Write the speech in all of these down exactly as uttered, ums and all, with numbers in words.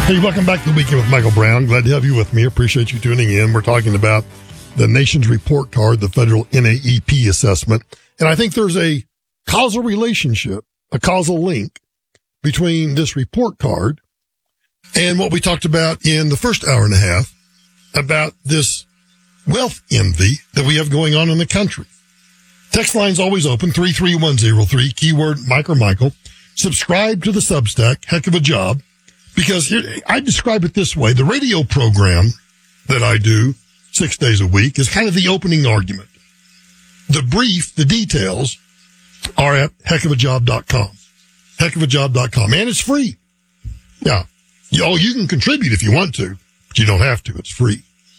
Hey, welcome back to the Weekend with Michael Brown. Glad to have you with me. Appreciate you tuning in. We're talking about the nation's report card, the federal N A E P assessment. And I think there's a causal relationship, a causal link between this report card and what we talked about in the first hour and a half about this wealth envy that we have going on in the country. Text line's always open, three three one zero three, keyword Mike or Michael. Subscribe to the Substack, heck of a job. Because here, I describe it this way. The radio program that I do six days a week is kind of the opening argument. The brief, the details are at heck of a job dot com. heck of a job dot com. And it's free. Yeah. You, oh, you can contribute if you want to, but you don't have to. It's free.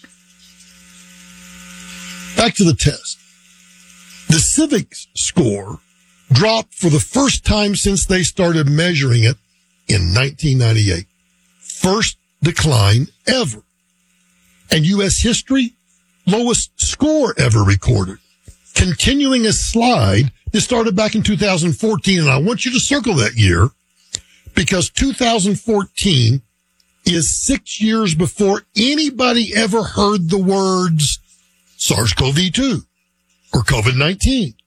Back to the test. The civics score dropped for the first time since they started measuring it in nineteen ninety-eight. First decline ever. And U S history, lowest score ever recorded. Continuing a slide that started back in two thousand fourteen, and I want you to circle that year because two thousand fourteen is six years before anybody ever heard the words SARS-C o V two or COVID nineteen.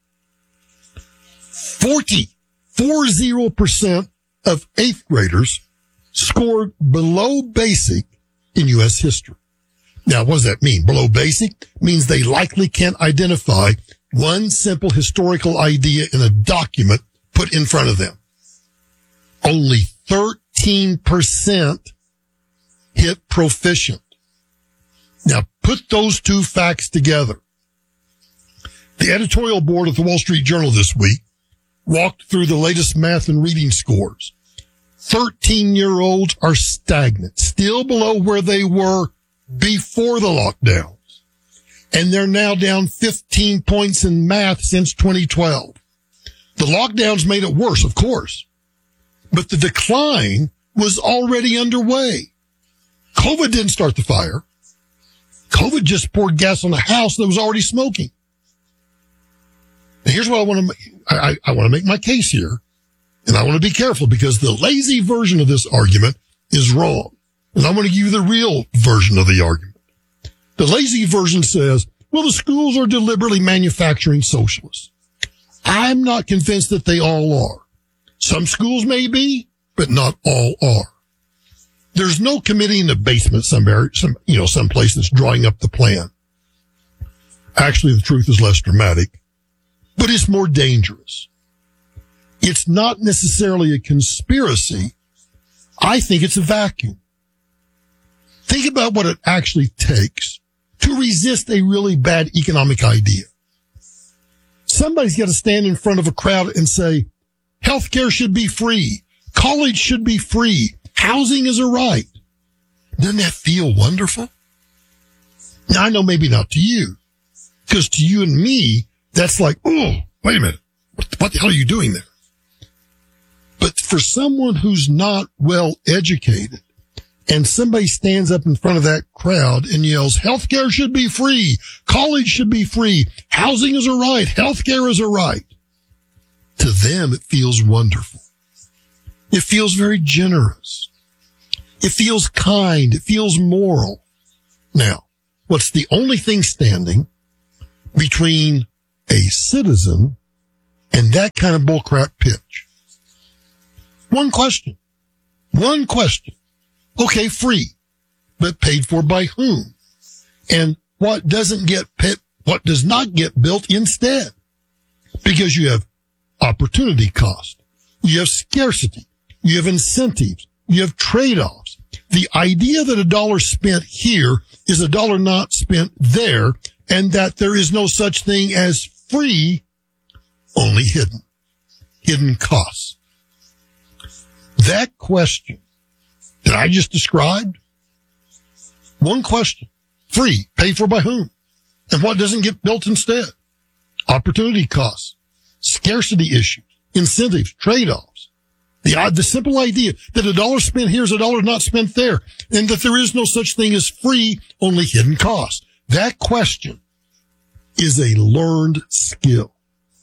forty, forty percent of eighth graders scored below basic in U S history. Now, what does that mean? Below basic means they likely can't identify one simple historical idea in a document put in front of them. Only thirteen percent hit proficient. Now, put those two facts together. The editorial board of the Wall Street Journal this week walked through the latest math and reading scores. thirteen-year-olds are stagnant, still below where they were before the lockdowns. And they're now down fifteen points in math since twenty twelve. The lockdowns made it worse, of course. But the decline was already underway. COVID didn't start the fire. COVID just poured gas on a house that was already smoking. And here's what I want to make. I, I want to make my case here, and I want to be careful because the lazy version of this argument is wrong. And I'm going to give you the real version of the argument. The lazy version says, well, the schools are deliberately manufacturing socialists. I'm not convinced that they all are. Some schools may be, but not all are. There's no committee in the basement somewhere, some, you know, someplace that's drawing up the plan. Actually, the truth is less dramatic, but it's more dangerous. It's not necessarily a conspiracy. I think it's a vacuum. Think about what it actually takes to resist a really bad economic idea. Somebody's got to stand in front of a crowd and say, healthcare should be free. College should be free. Housing is a right. Doesn't that feel wonderful? Now, I know maybe not to you, because to you and me, that's like, oh, wait a minute. What the, what the hell are you doing there? But for someone who's not well educated and somebody stands up in front of that crowd and yells, healthcare should be free. College should be free. Housing is a right. Healthcare is a right. To them, it feels wonderful. It feels very generous. It feels kind. It feels moral. Now, what's the only thing standing between a citizen and that kind of bullcrap pitch? One question. One question. Okay, free, but paid for by whom? And what doesn't get pit, what does not get built instead? Because you have opportunity cost. You have scarcity. You have incentives. You have trade-offs. The idea that a dollar spent here is a dollar not spent there, and that there is no such thing as free, only hidden. Hidden costs. That question that I just described, one question, free, paid for by whom? And what doesn't get built instead? Opportunity costs, scarcity issues, incentives, trade-offs. The, the simple idea that a dollar spent here is a dollar not spent there, and that there is no such thing as free, only hidden costs. That question is a learned skill.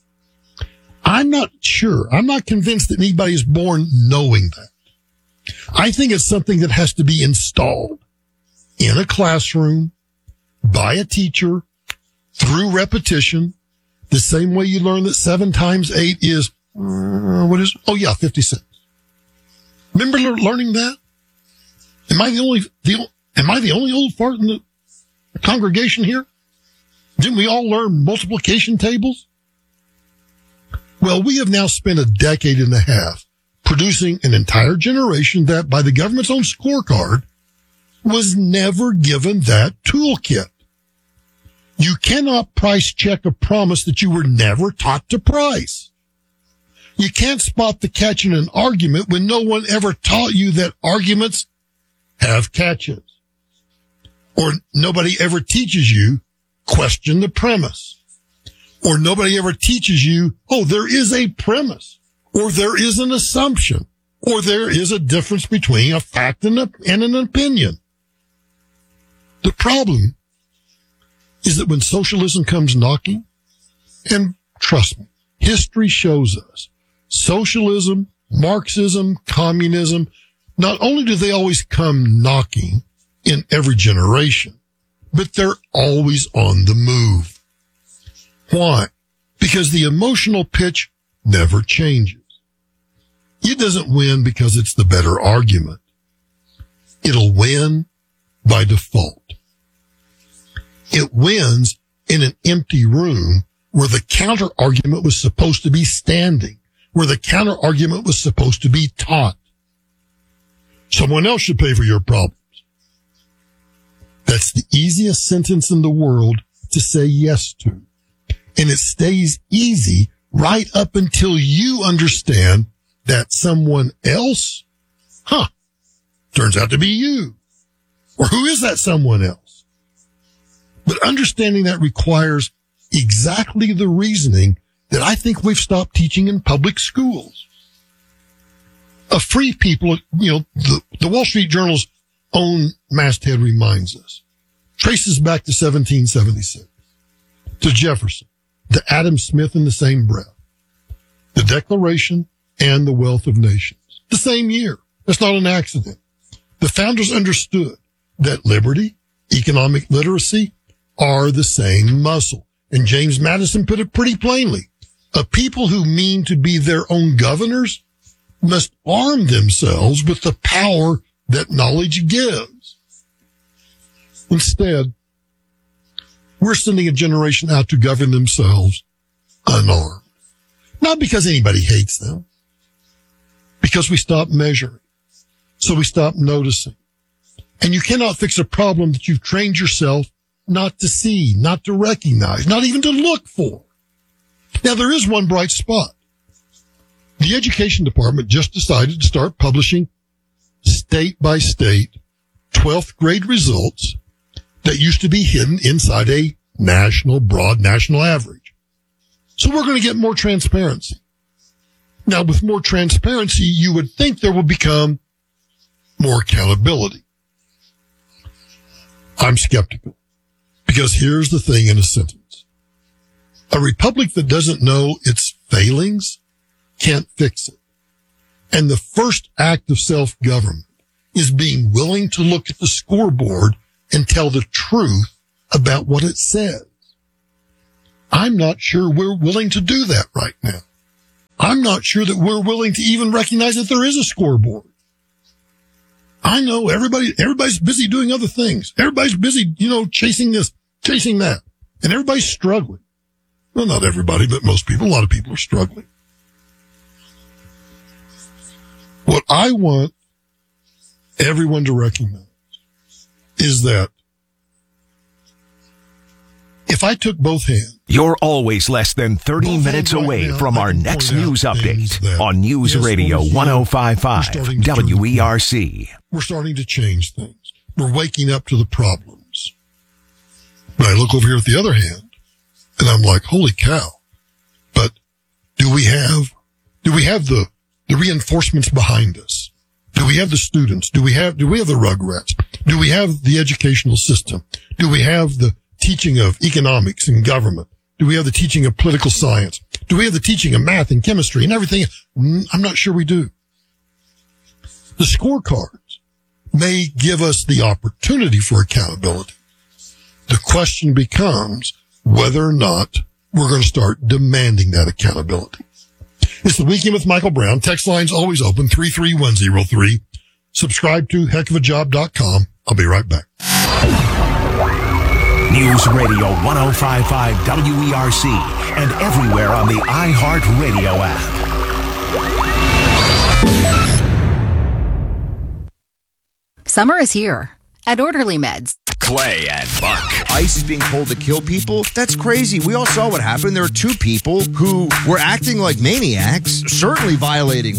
I'm not sure. I'm not convinced that anybody is born knowing that. I think it's something that has to be installed in a classroom by a teacher through repetition, the same way you learn that seven times eight is, uh, what is it? Oh, yeah, fifty-six. Remember learning that? Am I the only, the, am I the only old fart in the congregation here? Didn't we all learn multiplication tables? Well, we have now spent a decade and a half producing an entire generation that, by the government's own scorecard, was never given that toolkit. You cannot price check a promise that you were never taught to price. You can't spot the catch in an argument when no one ever taught you that arguments have catches. Or nobody ever teaches you question the premise. Or nobody ever teaches you, oh, there is a premise. Or there is an assumption. Or there is a difference between a fact and, a, and an opinion. The problem is that when socialism comes knocking, and trust me, history shows us, socialism, Marxism, communism, not only do they always come knocking in every generation, but they're always on the move. Why? Because the emotional pitch never changes. It doesn't win because it's the better argument. It'll win by default. It wins in an empty room where the counter argument was supposed to be standing, where the counter argument was supposed to be taught. Someone else should pay for your problems. That's the easiest sentence in the world to say yes to. And it stays easy right up until you understand that someone else, huh, turns out to be you. Or who is that someone else? But understanding that requires exactly the reasoning that I think we've stopped teaching in public schools. A free people, you know, the, the Wall Street Journal's own masthead reminds us, traces back to seventeen seventy-six, to Jefferson, to Adam Smith in the same breath, the Declaration and the Wealth of Nations, the same year. That's not an accident. The founders understood that liberty, economic literacy are the same muscle. And James Madison put it pretty plainly. A people who mean to be their own governors must arm themselves with the power that knowledge gives. Instead, we're sending a generation out to govern themselves unarmed. Not because anybody hates them, because we stop measuring. So we stop noticing. And you cannot fix a problem that you've trained yourself not to see, not to recognize, not even to look for. Now, there is one bright spot. The education department just decided to start publishing state by state twelfth grade results that used to be hidden inside a national, broad national average. So we're going to get more transparency. Now, with more transparency, you would think there will become more accountability. I'm skeptical, because here's the thing in a sentence. A republic that doesn't know its failings can't fix it. And the first act of self-government is being willing to look at the scoreboard and tell the truth about what it says. I'm not sure we're willing to do that right now. I'm not sure that we're willing to even recognize that there is a scoreboard. I know everybody, everybody's busy doing other things. Everybody's busy, you know, chasing this, chasing that. And everybody's struggling. Well, not everybody, but most people, a lot of people are struggling. What I want everyone to recognize is that if I took both hands. You're always less than thirty minutes away from our next news update on News Radio one oh five point five W E R C. We're starting to change things. We're waking up to the problems. But I look over here at the other hand, and I'm like, holy cow. But do we have, do we have the, the reinforcements behind us? Do we have the students? Do we have, do we have the rugrats? Do we have the educational system? Do we have the teaching of economics and government? Do we have the teaching of political science? Do we have the teaching of math and chemistry and everything? I'm not sure we do. The scorecards may give us the opportunity for accountability. The question becomes whether or not we're going to start demanding that accountability. It's the Weekend with Michael Brown. Text line's always open, three three one zero three. Subscribe to heck of a job dot com. I'll be right back. News Radio one oh five point five W E R C and everywhere on the iHeartRadio app. Summer is here at Orderly Meds. Clay and Buck. ICE is being told to kill people? That's crazy. We all saw what happened. There were two people who were acting like maniacs, certainly violating